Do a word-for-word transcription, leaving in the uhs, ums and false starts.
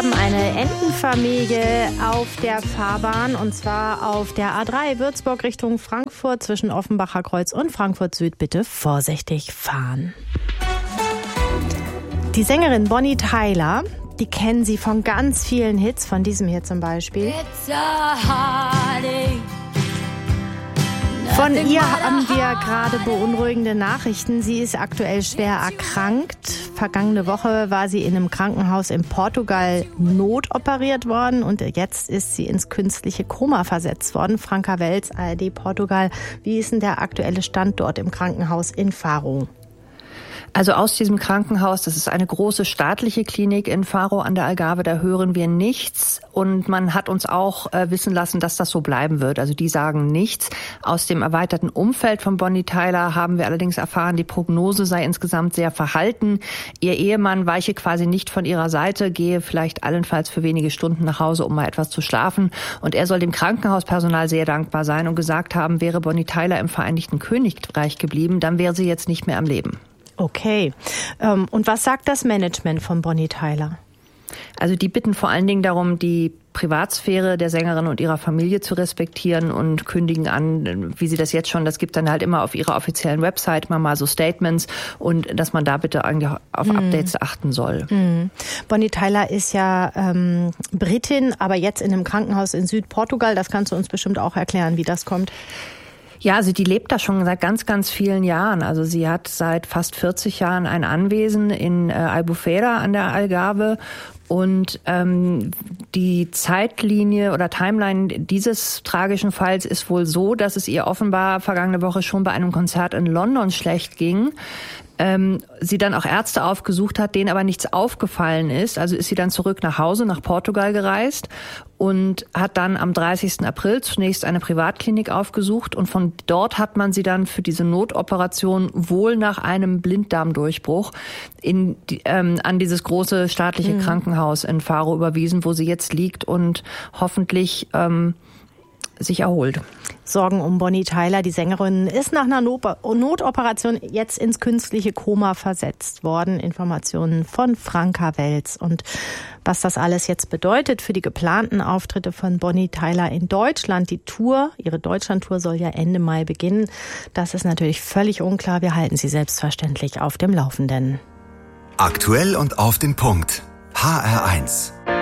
haben eine Entenfamilie auf der Fahrbahn, und zwar auf der A drei Würzburg Richtung Frankfurt zwischen Offenbacher Kreuz und Frankfurt Süd. Bitte vorsichtig fahren. Die Sängerin Bonnie Tyler, die kennen Sie von ganz vielen Hits, von diesem hier zum Beispiel. It's a heartache. Von ihr haben wir gerade beunruhigende Nachrichten. Sie ist aktuell schwer erkrankt. Vergangene Woche war sie in einem Krankenhaus in Portugal notoperiert worden und jetzt ist sie ins künstliche Koma versetzt worden. Franka Welz, A R D Portugal. Wie ist denn der aktuelle Stand dort im Krankenhaus in Faro? Also aus diesem Krankenhaus, das ist eine große staatliche Klinik in Faro an der Algarve, da hören wir nichts. Und man hat uns auch äh, wissen lassen, dass das so bleiben wird. Also die sagen nichts. Aus dem erweiterten Umfeld von Bonnie Tyler haben wir allerdings erfahren, die Prognose sei insgesamt sehr verhalten. Ihr Ehemann weiche quasi nicht von ihrer Seite, gehe vielleicht allenfalls für wenige Stunden nach Hause, um mal etwas zu schlafen. Und er soll dem Krankenhauspersonal sehr dankbar sein und gesagt haben, wäre Bonnie Tyler im Vereinigten Königreich geblieben, dann wäre sie jetzt nicht mehr am Leben. Okay. Und was sagt das Management von Bonnie Tyler? Also die bitten vor allen Dingen darum, die Privatsphäre der Sängerin und ihrer Familie zu respektieren und kündigen an, wie sie das jetzt schon, das gibt dann halt immer auf ihrer offiziellen Website immer mal so Statements und dass man da bitte eigentlich auf mm. Updates achten soll. Mm. Bonnie Tyler ist ja ähm, Britin, aber jetzt in einem Krankenhaus in Südportugal. Das kannst du uns bestimmt auch erklären, wie das kommt. Ja, also die lebt da schon seit ganz, ganz vielen Jahren. Also sie hat seit fast vierzig Jahren ein Anwesen in äh, Albufeira an der Algarve. Und ähm, die Zeitlinie oder Timeline dieses tragischen Falls ist wohl so, dass es ihr offenbar vergangene Woche schon bei einem Konzert in London schlecht ging. Ähm, sie dann auch Ärzte aufgesucht hat, denen aber nichts aufgefallen ist. Also ist sie dann zurück nach Hause, nach Portugal gereist und hat dann am dreißigsten April zunächst eine Privatklinik aufgesucht. Und von dort hat man sie dann für diese Notoperation wohl nach einem Blinddarmdurchbruch in die, ähm, an dieses große staatliche mhm. Krankenhaus in Faro überwiesen, wo sie jetzt liegt und hoffentlich ähm, sich erholt. Sorgen um Bonnie Tyler, die Sängerin, ist nach einer Notoperation jetzt ins künstliche Koma versetzt worden. Informationen von Franka Welz. Und was das alles jetzt bedeutet für die geplanten Auftritte von Bonnie Tyler in Deutschland, die Tour, ihre Deutschlandtour soll ja Ende Mai beginnen, das ist natürlich völlig unklar. Wir halten Sie selbstverständlich auf dem Laufenden. Aktuell und auf den Punkt. H R eins.